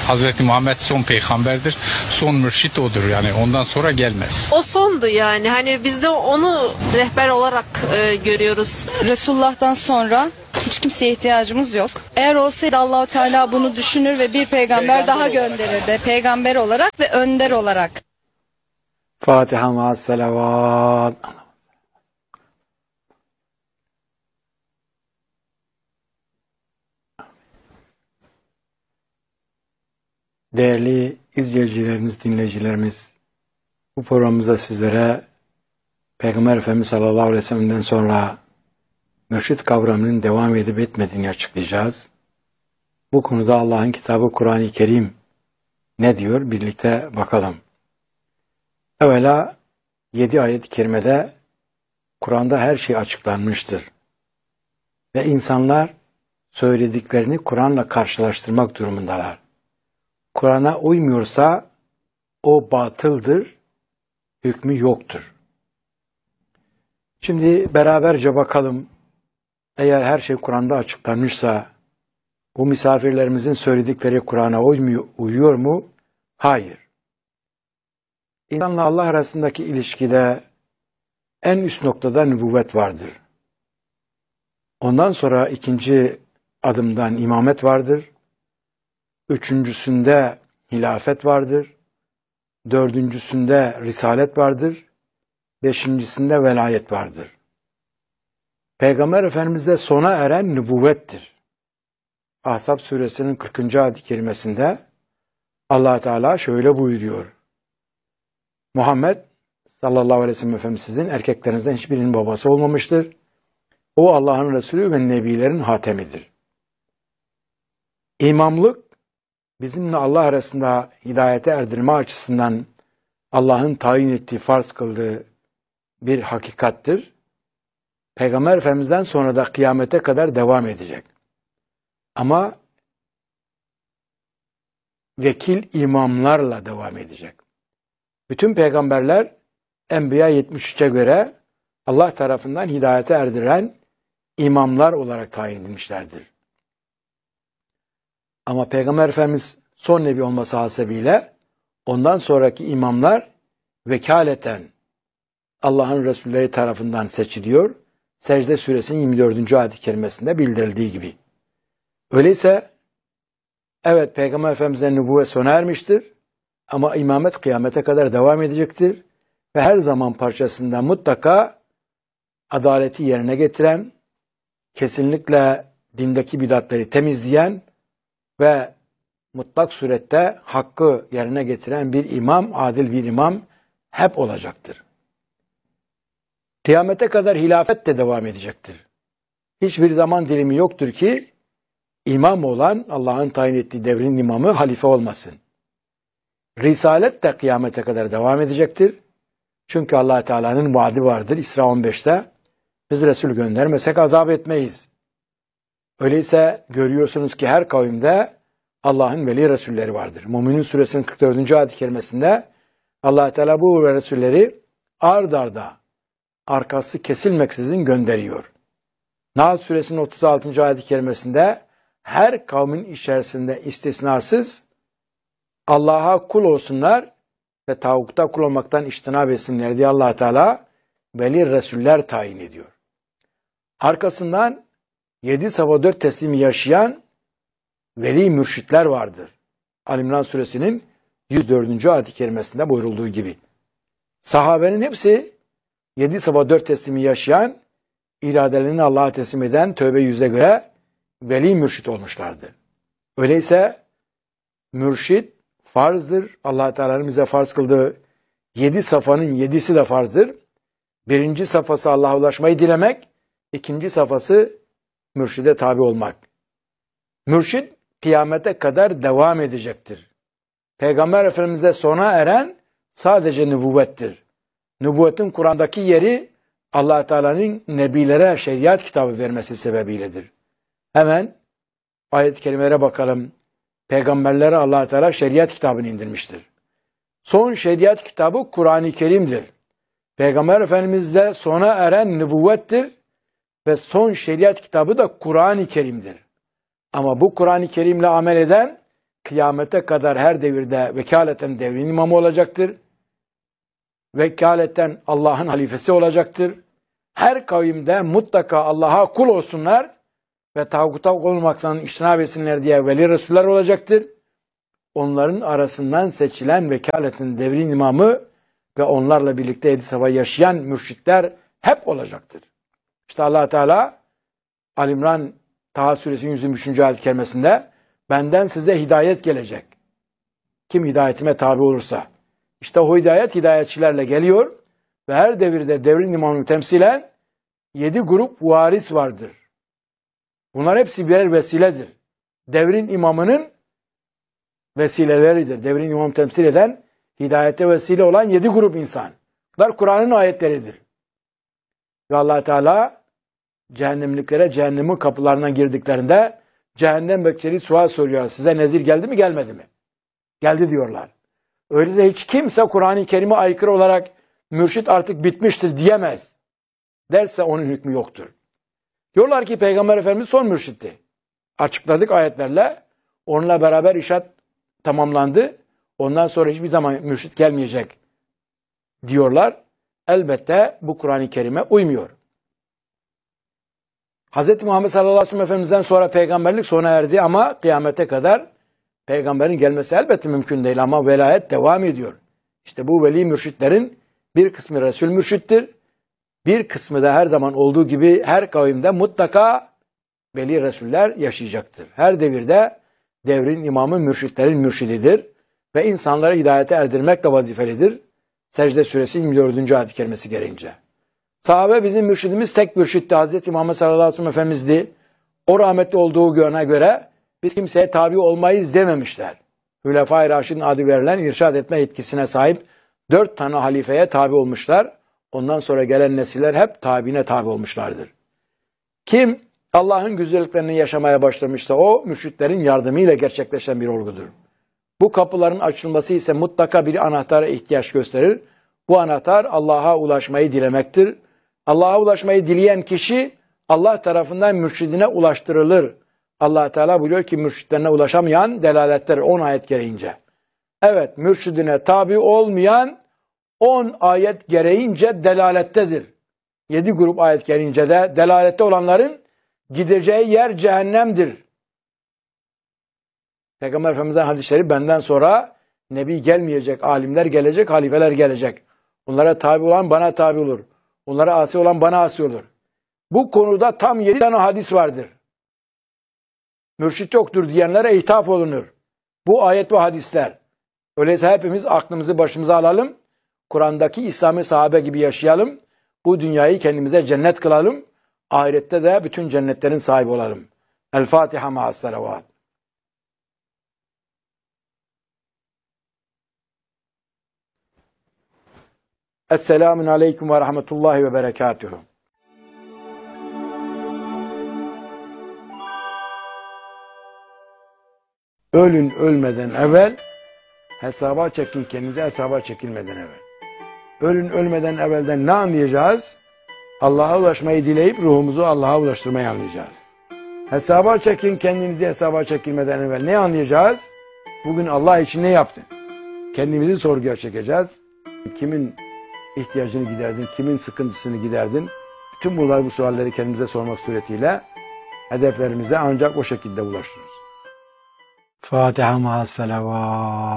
Hazreti Muhammed son peygamberdir. Son mürşit odur, yani ondan sonra gelmez. O sondu yani. Hani biz de onu rehber olarak görüyoruz. Resulullah'tan sonra hiç kimseye ihtiyacımız yok. Eğer olsaydı Allah-u Teala bunu düşünür ve bir peygamber daha gönderirdi. Peygamber olarak ve önder olarak. Fatiha ma'as salavat. Değerli izleyicilerimiz, dinleyicilerimiz, bu programımızda sizlere Peygamber Efendimiz sallallahu aleyhi ve sellem'den sonra mürşit kavramının devam edip etmediğini açıklayacağız. Bu konuda Allah'ın kitabı Kur'an-ı Kerim ne diyor? Birlikte bakalım. Evvela 7 ayet-i kerimede Kur'an'da her şey açıklanmıştır. Ve insanlar söylediklerini Kur'an'la karşılaştırmak durumundalar. Kur'an'a uymuyorsa o batıldır, hükmü yoktur. Şimdi beraberce bakalım, eğer her şey Kur'an'da açıklanmışsa bu misafirlerimizin söyledikleri Kur'an'a uyuyor mu? Hayır. İnsanla Allah arasındaki ilişkide en üst noktada nübüvvet vardır. Ondan sonra ikinci adımdan imamet vardır. Üçüncüsünde hilafet vardır. Dördüncüsünde risalet vardır. Beşincisinde velayet vardır. Peygamber Efendimiz'de sona eren nübüvvettir. Ahzab suresinin 40. ayet-i kerimesinde Allah Teala şöyle buyuruyor. Muhammed sallallahu aleyhi ve sellem Efendimiz'in erkeklerinizden hiçbirinin babası olmamıştır. O Allah'ın Resulü ve Nebilerin hatemidir. İmamlık bizimle Allah arasında hidayete erdirme açısından Allah'ın tayin ettiği, farz kıldığı bir hakikattir. Peygamber Efendimiz'den sonra da kıyamete kadar devam edecek. Ama vekil imamlarla devam edecek. Bütün peygamberler Enbiya 73'e göre Allah tarafından hidayete erdiren imamlar olarak tayin edilmişlerdir. Ama Peygamber Efendimiz son nebi olması hasebiyle ondan sonraki imamlar vekaleten Allah'ın Resulleri tarafından seçiliyor. Secde suresinin 24. ayet-i kerimesinde bildirildiği gibi. Öyleyse evet, Peygamber Efendimiz'den nübüvvet sona ermiştir ama imamet kıyamete kadar devam edecektir ve her zaman parçasında mutlaka adaleti yerine getiren, kesinlikle dindeki bidatları temizleyen ve mutlak surette hakkı yerine getiren bir imam, adil bir imam hep olacaktır. Kıyamete kadar hilafet de devam edecektir. Hiçbir zaman dilimi yoktur ki imam olan Allah'ın tayin ettiği devrin imamı halife olmasın. Risalet de kıyamete kadar devam edecektir. Çünkü Allah Teala'nın vaadi vardır. İsra 15'te biz Resul göndermesek azap etmeyiz. Öyleyse görüyorsunuz ki her kavimde Allah'ın veli Resulleri vardır. Müminun suresinin 44. ayet-i kerimesinde Allah Teala bu Resulleri ard arda arkası kesilmeksizin gönderiyor. Nahl suresinin 36. ayet-i kerimesinde her kavmin içerisinde istisnasız Allah'a kul olsunlar ve tağuta kul olmaktan içtinab etsinler diye Allah Teala veli Resuller tayin ediyor. Arkasından 7 sabah 4 teslimi yaşayan veli mürşitler vardır. Ali-İmran suresinin 104. ayet-i kerimesinde buyurulduğu gibi. Sahabenin hepsi 7 sabah 4 teslimi yaşayan, iradelerini Allah'a teslim eden tövbe yüze göre veli mürşit olmuşlardı. Öyleyse mürşit farzdır. Allah Teala'nın bize farz kıldığı 7 safanın 7'si de farzdır. Birinci safhası Allah'a ulaşmayı dilemek, ikinci safhası mürşide tabi olmak. Mürşid kıyamete kadar devam edecektir. Peygamber Efendimiz'e sona eren sadece nübüvvettir. Nübüvvetin Kur'an'daki yeri Allah Teala'nın nebilere şeriat kitabı vermesi sebebiyledir. Hemen ayet-i kerimelere bakalım. Peygamberlere Allah Teala şeriat kitabını indirmiştir. Son şeriat kitabı Kur'an-ı Kerim'dir. Peygamber Efendimiz'de sona eren nübüvvettir ve son şeriat kitabı da Kur'an-ı Kerim'dir. Ama bu Kur'an-ı Kerim'le amel eden kıyamete kadar her devirde vekaleten devrin imamı olacaktır. Vekaleten Allah'ın halifesi olacaktır. Her kavimde mutlaka Allah'a kul olsunlar ve tağuta olmaktan iştinab etsinler diye veli resuller olacaktır. Onların arasından seçilen vekaletin devrin imamı ve onlarla birlikte 7 safa yaşayan mürşitler hep olacaktır. İşte Allah Teala Ali-İmran Taha Suresinin 123. ayet-i kerimesinde benden size hidayet gelecek. Kim hidayetime tabi olursa. İşte o hidayet hidayetçilerle geliyor ve her devirde devrin imamını temsilen 7 grup varis vardır. Bunlar hepsi birer vesiledir. Devrin imamının vesileleridir. Devrin imamı temsil eden, hidayete vesile olan 7 grup insan. Bunlar Kur'an'ın ayetleridir. Ve Allah Teala cehennemliklere cehennemin kapılarına girdiklerinde cehennem bekçileri sual soruyor. Size nezir geldi mi gelmedi mi? Geldi diyorlar. Öyleyse hiç kimse Kur'an-ı Kerim'e aykırı olarak mürşit artık bitmiştir diyemez. Derse onun hükmü yoktur. Diyorlar ki Peygamber Efendimiz son mürşitti. Açıkladık ayetlerle. Onunla beraber işaret tamamlandı. Ondan sonra hiçbir zaman mürşit gelmeyecek diyorlar. Elbette bu Kur'an-ı Kerim'e uymuyor. Hz. Muhammed sallallahu aleyhi ve sellem Efendimiz'den sonra peygamberlik sona erdi ama kıyamete kadar peygamberin gelmesi elbette mümkün değil ama velayet devam ediyor. İşte bu veli mürşitlerin bir kısmı Resul mürşittir. Bir kısmı da her zaman olduğu gibi her kavimde mutlaka veli Resuller yaşayacaktır. Her devirde devrin imamı mürşitlerin mürşididir ve insanları hidayete erdirmekle vazifelidir. Secde Suresi 24. ayet-i kerimesi gereğince. Sahabe bizim mürşidimiz tek mürşitti. Hazreti Muhammed sallallahu aleyhi ve sellem Efendimiz'di. O rahmetli olduğu güne göre biz kimseye tabi olmayız dememişler. Hülefai Raşid'in adı verilen irşad etme yetkisine sahip 4 tane halifeye tabi olmuşlar. Ondan sonra gelen nesiller hep tabiine tabi olmuşlardır. Kim Allah'ın güzelliklerini yaşamaya başlamışsa o mürşitlerin yardımıyla gerçekleşen bir olgudur. Bu kapıların açılması ise mutlaka bir anahtara ihtiyaç gösterir. Bu anahtar Allah'a ulaşmayı dilemektir. Allah'a ulaşmayı dileyen kişi Allah tarafından mürşidine ulaştırılır. Allah Teala buyuruyor ki mürşidlerine ulaşamayan delaletler 10 ayet gereğince. Evet, mürşidine tabi olmayan 10 ayet gereğince delalettedir. 7 grup ayet gereğince de delalette olanların gideceği yer cehennemdir. Peygamber Efendimiz'den hadisleri benden sonra Nebi gelmeyecek, alimler gelecek, halifeler gelecek. Onlara tabi olan bana tabi olur. Onlara asi olan bana asi olur. Bu konuda tam 7 tane hadis vardır. Mürşit yoktur diyenlere ithaf olunur. Bu ayet ve hadisler. Öyleyse hepimiz aklımızı başımıza alalım. Kur'an'daki İslami sahabe gibi yaşayalım. Bu dünyayı kendimize cennet kılalım. Ahirette de bütün cennetlerin sahibi olalım. El Fatiha ma'as salavat. Esselamun aleyküm ve rahmetullahi ve berekatuhu. Ölün ölmeden evvel hesaba çekin, kendinize hesaba çekilmeden evvel. Ölün ölmeden evvelden ne anlayacağız? Allah'a ulaşmayı dileyip ruhumuzu Allah'a ulaştırmayı anlayacağız. Hesaba çekin, kendinizi hesaba çekilmeden evvel ne anlayacağız? Bugün Allah için ne yaptın? Kendimizi sorguya çekeceğiz. Kimin ihtiyacını giderdin, kimin sıkıntısını giderdin? Bütün bu sualleri kendimize sormak suretiyle hedeflerimize ancak o şekilde ulaşırız. Fatiha ma'as salavat.